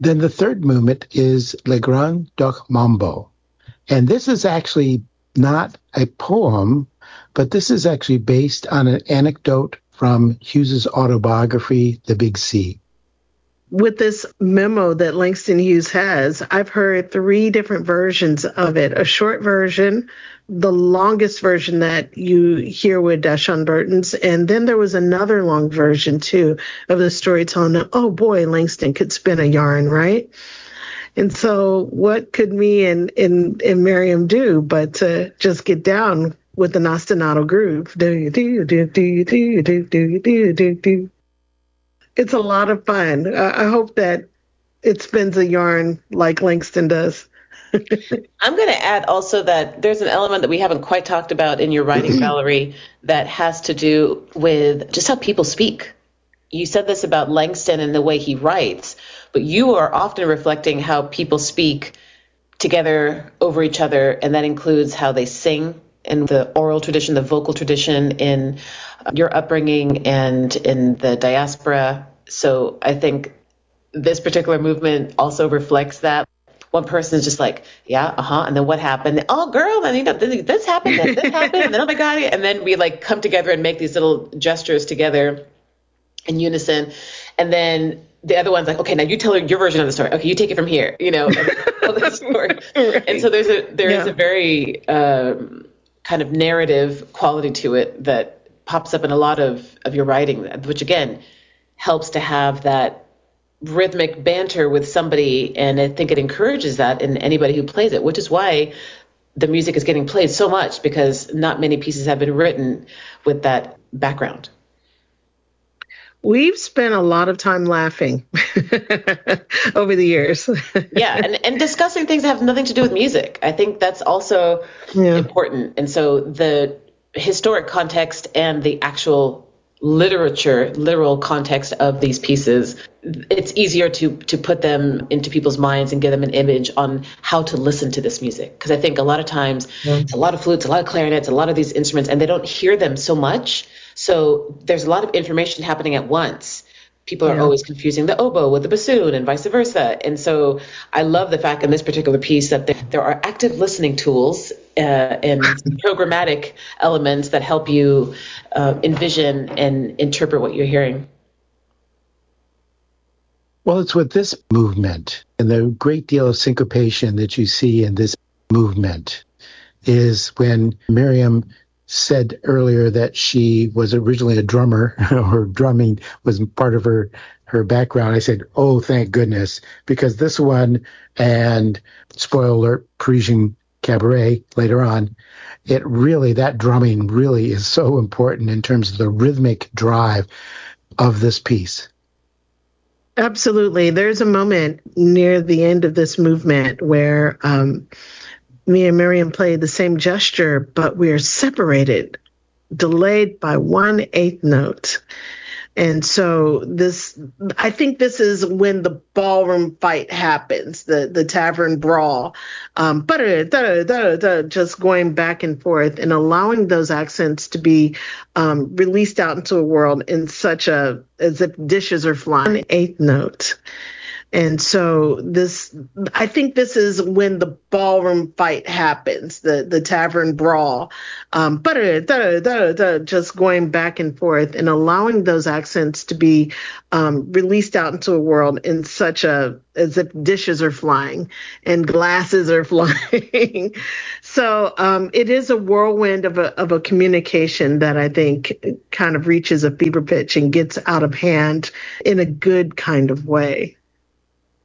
Then the third movement is Le Grand Duc Mambo. And this is actually not a poem, but this is actually based on an anecdote from Hughes's autobiography, The Big Sea. With this memo that Langston Hughes has, I've heard 3 different versions of it. A short version, the longest version that you hear with Sean Burton's, and then there was another long version, too, of the story telling, oh boy, Langston could spin a yarn, right? And so what could me and Miriam do but to just get down with the ostinato groove? Do. It's a lot of fun. I hope that it spins a yarn like Langston does. I'm going to add also that there's an element that we haven't quite talked about in your writing, Valerie, that has to do with just how people speak. You said this about Langston and the way he writes, but you are often reflecting how people speak together over each other, and that includes how they sing in the oral tradition, the vocal tradition, in your upbringing and in the diaspora. So I think this particular movement also reflects that. One person is just like, yeah, and then what happened? Oh, girl, and this happened, and this happened, and then oh my God, and then we like come together and make these little gestures together in unison, and then the other one's like, okay, now you tell her your version of the story. Okay, you take it from here, and tell the story. Right. And so there is a very kind of narrative quality to it that pops up in a lot of your writing, which again helps to have that rhythmic banter with somebody, and I think it encourages that in anybody who plays it, which is why the music is getting played so much, because not many pieces have been written with that background. We've spent a lot of time laughing over the years. Yeah, and discussing things that have nothing to do with music. I think that's also important. And so the historic context and the actual literal context of these pieces, it's easier to put them into people's minds and give them an image on how to listen to this music. Because I think a lot of times it's a lot of flutes, a lot of clarinets, a lot of these instruments, and they don't hear them so much. So there's a lot of information happening at once. People are always confusing the oboe with the bassoon and vice versa. And so I love the fact in this particular piece that there are active listening tools and programmatic elements that help you envision and interpret what you're hearing. Well, it's with this movement and the great deal of syncopation that you see in this movement is when Miriam said earlier that she was originally a drummer, or drumming was part of her background. I said, oh, thank goodness, because this one and spoiler alert, Parisian Cabaret later on, that drumming really is so important in terms of the rhythmic drive of this piece. Absolutely. There's a moment near the end of this movement where me and Miriam play the same gesture, but we are separated, delayed by 1/8 note. And so I think this is when the ballroom fight happens, the tavern brawl, just going back and forth and allowing those accents to be released out into a world in as if dishes are flying. 1/8 note. And so I think this is when the ballroom fight happens, the tavern brawl, just going back and forth and allowing those accents to be released out into a world in as if dishes are flying and glasses are flying. So it is a whirlwind of a communication that I think kind of reaches a fever pitch and gets out of hand in a good kind of way.